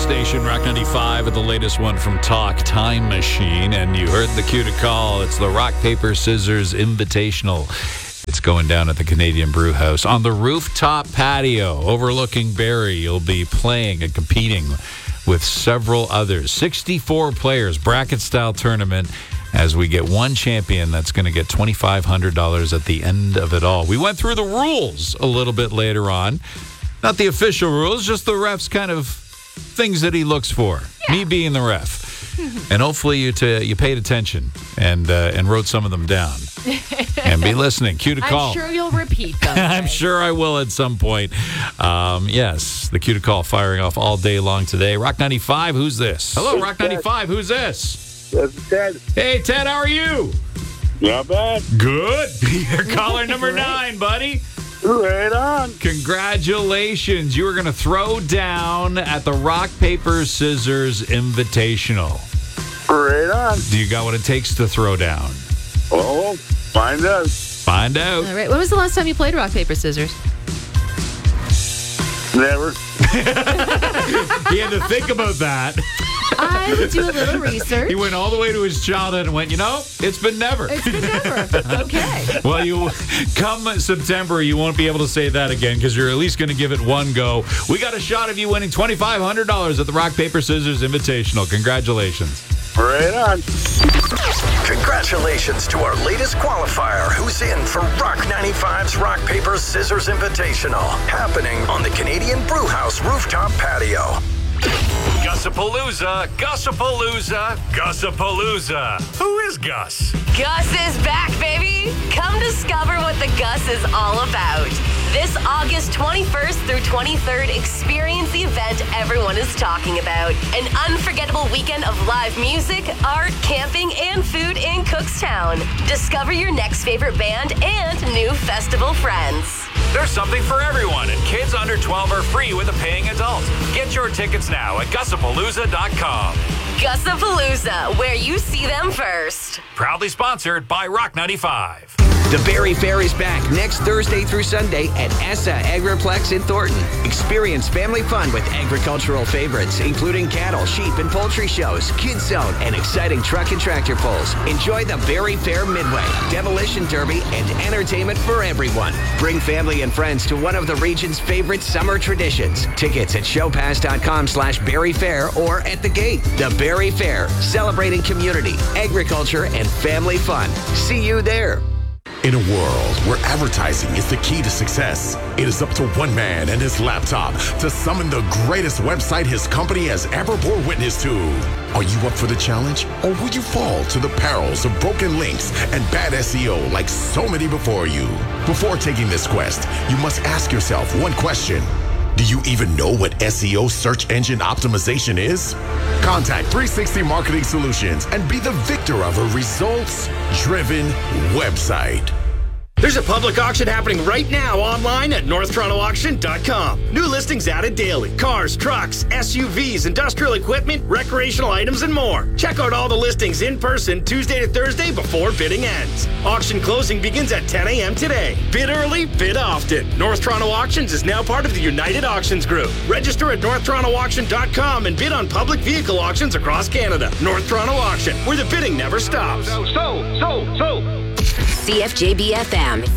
station, Rock 95, with the latest one from Talk Time Machine. And you heard the cue to call. It's the Rock, Paper, Scissors Invitational. It's going down at the Canadian Brew House on the rooftop patio overlooking Barrie. You'll be playing and competing with several others. 64 players, bracket-style tournament, as we get one champion that's going to get $2,500 at the end of it all. We went through the rules a little bit later on. Not the official rules, just the ref's kind of things that he looks for. Yeah. Me being the ref. And hopefully you paid attention and wrote some of them down. And be listening. Cue to call. I'm sure you'll repeat them. I'm sure I will at some point. Yes, the cue to call firing off all day long today. Rock 95, who's this? Hello, Rock 95, who's this? That's Ted. Hey, Ted, how are you? Not bad. Good. You're caller number 9, buddy. Right on. Congratulations. You were going to throw down at the Rock, Paper, Scissors Invitational. Right on. Do you got what it takes to throw down? Oh, find out. Find out. All right. When was the last time you played rock, paper, scissors? Never. He had to think about that. I would do a little research. He went all the way to his childhood and went, it's been never. It's been never. Okay. Well, come September, you won't be able to say that again because you're at least going to give it one go. We got a shot of you winning $2,500 at the Rock, Paper, Scissors Invitational. Congratulations. Right on. Congratulations to our latest qualifier who's in for Rock 95's Rock, Paper, Scissors Invitational, happening on the Canadian Brew House rooftop patio. Gussapalooza, Gussapalooza, Gussapalooza. Who is Gus? Gus is back, baby. Come discover what the Gus is all about. This August 21st through 23rd, experience the event everyone is talking about. An unforgettable weekend of live music, art, camping, and food in Cookstown. Discover your next favorite band and new festival friends. There's something for everyone, and kids under 12 are free with a paying adult. Get your tickets now at Gussapalooza.com. Gussapalooza, where you see them first. Proudly sponsored by Rock 95. The Barrie Fair is back next Thursday through Sunday at ESSA Agriplex in Thornton. Experience family fun with agricultural favorites, including cattle, sheep, and poultry shows, kids zone, and exciting truck and tractor pulls. Enjoy the Barrie Fair Midway, Demolition Derby, and entertainment for everyone. Bring family and friends to one of the region's favorite summer traditions. Tickets at showpass.com/Barrie Fair or at the gate. The Barrie Fair, celebrating community, agriculture, and family fun. See you there. In a world where advertising is the key to success, it is up to one man and his laptop to summon the greatest website his company has ever bore witness to. Are you up for the challenge, or will you fall to the perils of broken links and bad SEO like so many before you? Before taking this quest, you must ask yourself one question. Do you even know what SEO search engine optimization is? Contact 360 Marketing Solutions and be the victor of a results-driven website. There's a public auction happening right now online at NorthTorontoAuction.com. New listings added daily. Cars, trucks, SUVs, industrial equipment, recreational items, and more. Check out all the listings in person Tuesday to Thursday before bidding ends. Auction closing begins at 10 a.m. today. Bid early, bid often. North Toronto Auctions is now part of the United Auctions Group. Register at NorthTorontoAuction.com and bid on public vehicle auctions across Canada. North Toronto Auction, where the bidding never stops. CFJB FM